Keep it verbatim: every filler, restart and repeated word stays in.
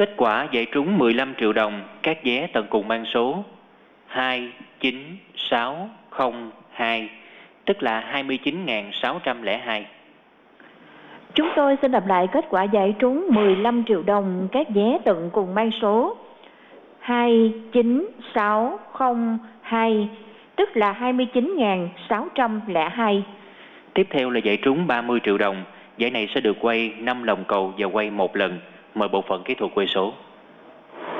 Kết quả giải trúng mười lăm triệu đồng, các vé tận cùng mang số hai chín sáu không hai, tức là hai mươi chín nghìn sáu trăm lẻ hai. Chúng tôi xin đọc lại kết quả giải trúng mười lăm triệu đồng, các vé tận cùng mang số hai chín sáu không hai, tức là hai mươi chín nghìn sáu trăm lẻ hai. Tiếp theo là giải trúng ba mươi triệu đồng. Giải này sẽ được quay năm lòng cầu và quay một lần. Mời bộ phận kỹ thuật quay số.